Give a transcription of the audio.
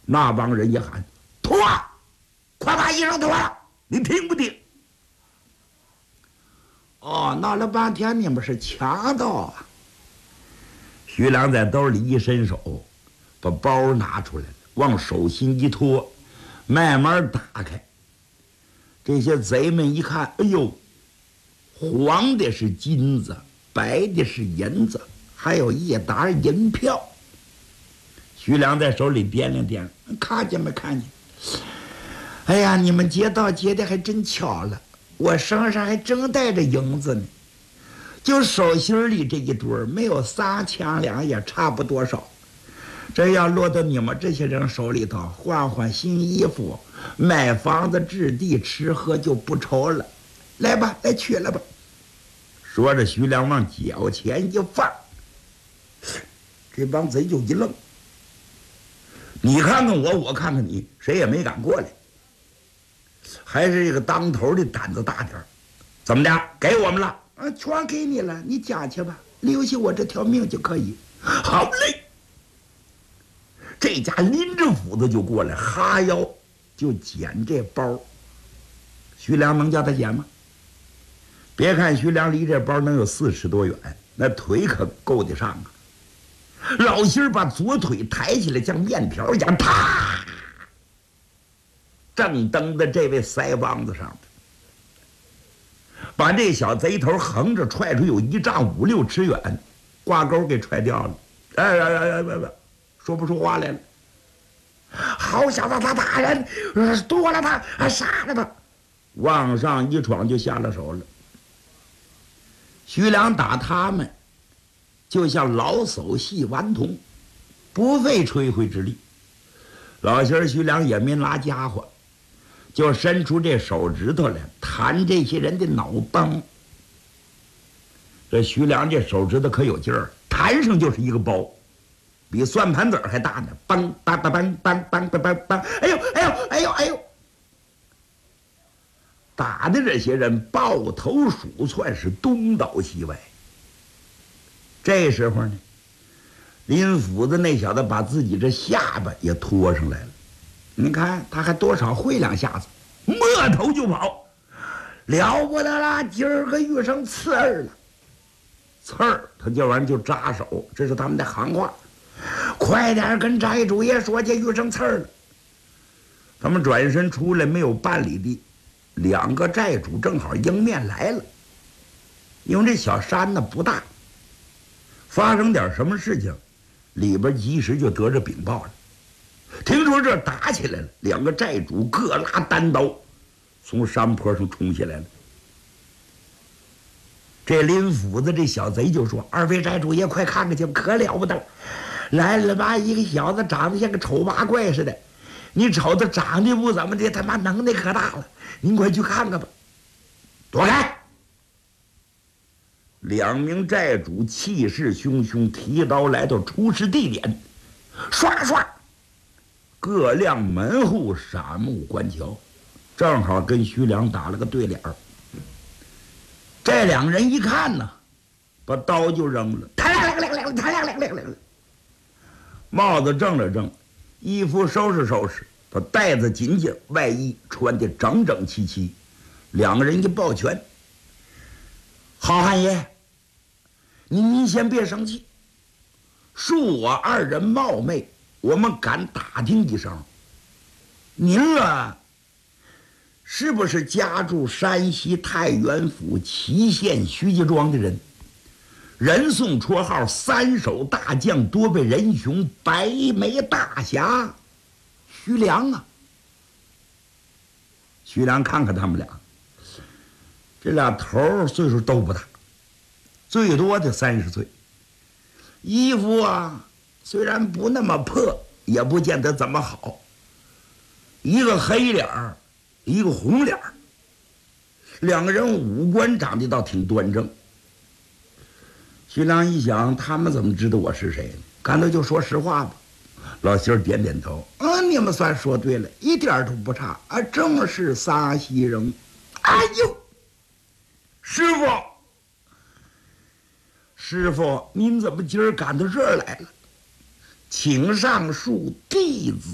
那帮人一喊：“脱！快把衣裳脱了！你听不听？”哦，闹了半天你们是强盗啊！徐良在兜里一伸手，把包拿出来了，往手心一托，慢慢打开。这些贼们一看，哎呦，黄的是金子，白的是银子，还有一沓银票。徐良在手里掂量掂量，看见没看见？哎呀，你们劫盗劫的还真巧了，我身上还真带着银子呢。就手心里这一堆没有3千两也差不多少。这要落到你们这些人手里头，换换新衣服，买房子置地，吃喝就不愁了。来吧，来取了吧。说着，徐良往脚前一放，这帮贼就一愣。你看看我，我看看你，谁也没敢过来。还是这个当头的胆子大点儿。怎么的？给我们了？全给你了，你捡去吧，留下我这条命就可以。好嘞。这家拎着斧子就过来，哈腰就捡这包。徐良能叫他捡吗？别看徐良离这包能有40多远，那腿可够得上啊！老心儿把左腿抬起来，像面条一样，啪，正蹬在这位腮帮子上的，把这小贼头横着踹出有1丈5、6尺远，挂钩给踹掉了。说不出话来了。好小子，他打人，剁了他，杀了他，往上一闯就下了手了。徐良打他们就像老叟戏顽童，不费吹灰之力。老心儿徐良也没拿家伙，就伸出这手指头来弹这些人的脑崩。这徐良这手指头可有劲儿，弹上就是一个包，比算盘子还大呢！梆梆梆梆梆梆梆梆梆！哎呦哎呦哎呦哎呦！打的这些人抱头鼠窜，是东倒西歪。这时候呢，拎斧子那小子把自己这下巴也拖上来了。你看他还多少会2下子，摸头就跑，了不得了！今儿个遇上刺儿了。刺儿，他这玩意儿就扎手，这是他们的行话。快点跟寨主爷说去，遇上刺儿了。他们转身出来，没有半里地，2个寨主正好迎面来了。因为这小山呢不大，发生点什么事情，里边及时就得着禀报了。听说这打起来了，2个寨主各拉单刀，从山坡上冲下来了。这拎斧子这小贼就说：“2位寨主爷，快看看去，可了不得了！来了吧，一个小子长得像个丑八怪似的，你瞅他长得不怎么的，他妈能耐可大了，您快去看看吧。”躲开！2名寨主气势汹汹，提刀来到出事地点，唰唰，各亮门户，闪目观瞧，正好跟徐良打了个对脸儿。这2人一看呢，把刀就扔了，帽子正了正，衣服收拾收拾，把带子紧紧，外衣穿得整整齐齐。2个人一抱拳：“好汉爷，您先别生气，恕我2人冒昧，我们敢打听一声，您啊是不是家住山西太原府祁县徐家庄的人？人送绰号3手大将，多被人雄白眉大侠徐良啊。”徐良看看他们俩，这俩头岁数都不大，最多的30岁，衣服啊虽然不那么破，也不见得怎么好，一个黑脸儿，一个红脸儿，2个人五官长得倒挺端正。徐良一想，他们怎么知道我是谁呢？干脆就说实话吧。老心儿点点头：“你们算说对了，一点都不差啊，正是沙溪人。”哎呦，师傅，您怎么今儿赶到这儿来了？请上恕弟子